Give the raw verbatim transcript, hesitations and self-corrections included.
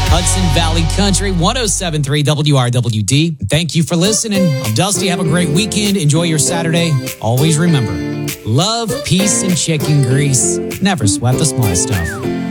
Hudson Valley Country, one oh seven point three W R W D. Thank you for listening. I'm Dusty. Have a great weekend. Enjoy your Saturday. Always remember, love, peace, and chicken grease. Never sweat the small stuff.